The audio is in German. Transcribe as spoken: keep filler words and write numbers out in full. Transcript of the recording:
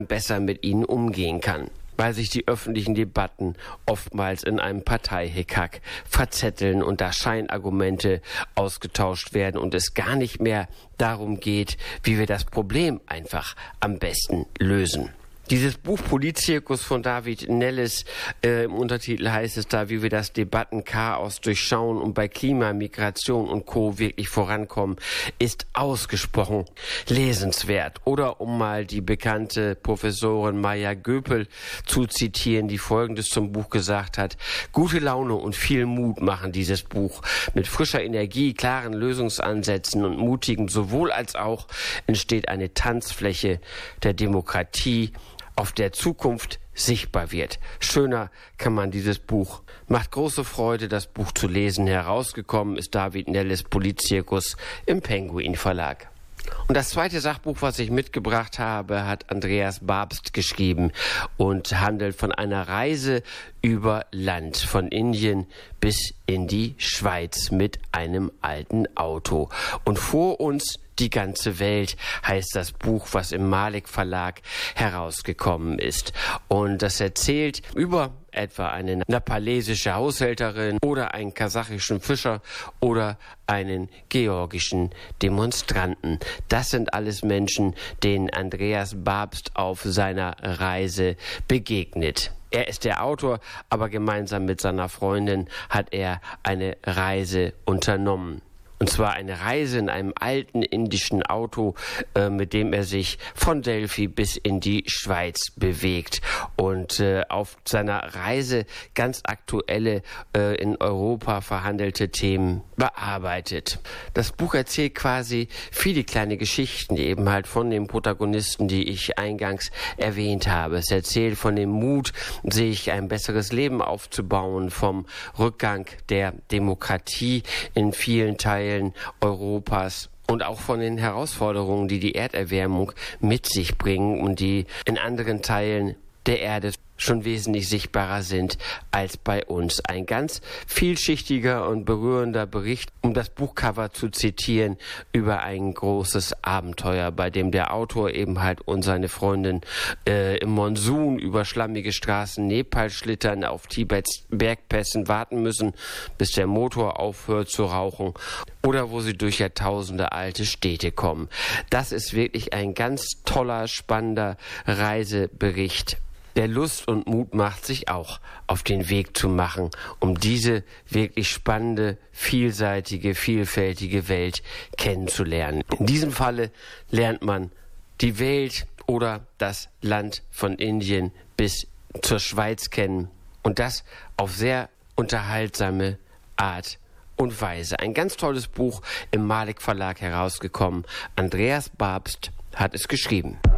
besser mit ihnen umgehen kann, weil sich die öffentlichen Debatten oftmals in einem Parteihickhack verzetteln und da Scheinargumente ausgetauscht werden und es gar nicht mehr darum geht, wie wir das Problem einfach am besten lösen. Dieses Buch Polizirkus von David Nelles, äh, im Untertitel heißt es da, wie wir das Debattenchaos durchschauen und bei Klima, Migration und Co. wirklich vorankommen, ist ausgesprochen lesenswert. Oder um mal die bekannte Professorin Maya Göpel zu zitieren, die Folgendes zum Buch gesagt hat: Gute Laune und viel Mut machen dieses Buch. Mit frischer Energie, klaren Lösungsansätzen und mutigem sowohl als auch entsteht eine Tanzfläche der Demokratie, auf der Zukunft sichtbar wird. Schöner kann man dieses Buch. Macht große Freude, das Buch zu lesen. Herausgekommen ist David Nelles Polizirkus im Penguin Verlag. Und das zweite Sachbuch, was ich mitgebracht habe, hat Andreas Babst geschrieben und handelt von einer Reise über Land, von Indien bis in die Schweiz mit einem alten Auto. Und vor uns die ganze Welt heißt das Buch, was im Malik Verlag herausgekommen ist. Und das erzählt über etwa eine nepalesische Haushälterin oder einen kasachischen Fischer oder einen georgischen Demonstranten. Das sind alles Menschen, denen Andreas Babst auf seiner Reise begegnet. Er ist der Autor, aber gemeinsam mit seiner Freundin hat er eine Reise unternommen. Und zwar eine Reise in einem alten indischen Auto, äh, mit dem er sich von Delphi bis in die Schweiz bewegt und äh, auf seiner Reise ganz aktuelle, äh, in Europa verhandelte Themen bearbeitet. Das Buch erzählt quasi viele kleine Geschichten, eben halt von den Protagonisten, die ich eingangs erwähnt habe. Es erzählt von dem Mut, sich ein besseres Leben aufzubauen, vom Rückgang der Demokratie in vielen Teilen Europas und auch von den Herausforderungen, die die Erderwärmung mit sich bringen und die in anderen Teilen der Erde schon wesentlich sichtbarer sind als bei uns. Ein ganz vielschichtiger und berührender Bericht, um das Buchcover zu zitieren, über ein großes Abenteuer, bei dem der Autor eben halt und seine Freundin äh, im Monsun über schlammige Straßen Nepal schlittern, auf Tibets Bergpässen warten müssen, bis der Motor aufhört zu rauchen, oder wo sie durch Jahrtausende alte Städte kommen. Das ist wirklich ein ganz toller, spannender Reisebericht, der Lust und Mut macht, sich auch auf den Weg zu machen, um diese wirklich spannende, vielseitige, vielfältige Welt kennenzulernen. In diesem Falle lernt man die Welt oder das Land von Indien bis zur Schweiz kennen und das auf sehr unterhaltsame Art und Weise. Ein ganz tolles Buch im Malik Verlag herausgekommen. Andreas Babst hat es geschrieben.